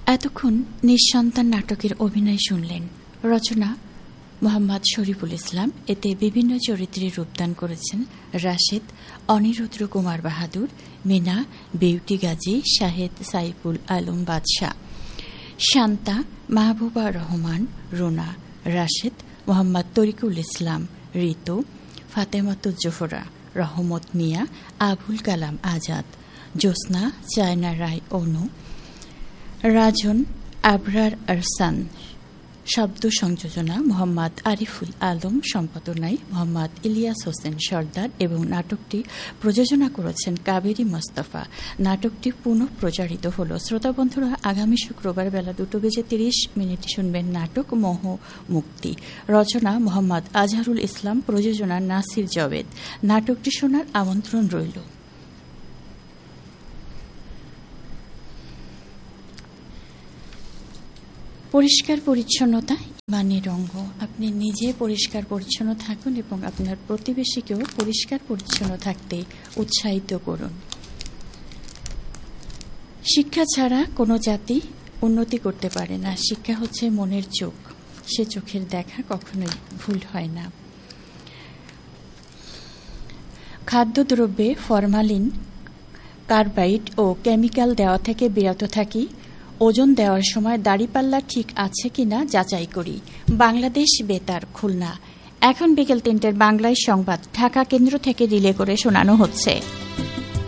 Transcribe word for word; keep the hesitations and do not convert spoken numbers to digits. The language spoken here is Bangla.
এতক্ষণ নিঃসন্তান নাটকের অভিনয় শুনলেন। রচনা মোহাম্মদ শরীফুল ইসলাম। এতে বিভিন্ন চরিত্রে রূপদান করেছেন রাশেদ, অনিরুদ্র কুমার বাহাদুর, মিনা, বিউটি গাজী, শাহেদ সাইফুল আলম বাদশাহ, শান্তা, মাহবুবা রহমান, রুনা, রাশেদ, মোহাম্মদ তরিকুল ইসলাম, ঋতু, ফাতেমাতুজ জোহরা, রহমত মিয়া, আবুল কালাম আজাদ, জ্যোৎস্না, চায়না রায় অনু, রাজন, আবরার আরসান। শব্দ সংযোজনা মোহাম্মদ আরিফুল আলম, সম্পাদনায় মোহাম্মদ ইলিয়াস হোসেন সর্দার এবং নাটকটি প্রযোজনা করেছেন কাবেরী মোস্তফা। নাটকটি পুনঃ প্রচারিত হল। শ্রোতা বন্ধুরা, আগামী শুক্রবার বেলা দুটো বেজে তিরিশ মিনিট শুনবেন নাটক মোহ মুক্তি। রচনা মোহাম্মদ আজহারুল ইসলাম, প্রযোজনা নাসির জবেদ। নাটকটি শোনার আমন্ত্রণ রইল। পরিষ্কার পরিচ্ছন্নতা ইমানের অঙ্গ। আপনি নিজে পরিষ্কার পরিচ্ছন্ন থাকুন এবং আপনার প্রতিবেশীকেও পরিষ্কার পরিচ্ছন্ন থাকতে উৎসাহিত করুন। শিক্ষা ছাড়া কোনো জাতি উন্নতি করতে পারে না। শিক্ষা হচ্ছে মনের চোখ, সে চোখের দেখা কখনোই ভুল হয় না। খাদ্যদ্রব্যে ফরমালিন, কার্বাইড ও কেমিক্যাল দেওয়া থেকে বিরত থাকি। ওজন দেওয়ার সময় দাড়িপাল্লা ঠিক আছে কিনা যাচাই করি। বাংলাদেশ বেতার, খুলনা। এখন বিকেল তিনটের বাংলায় সংবাদ ঢাকা কেন্দ্র থেকে রিলে করে শোনানো হচ্ছে।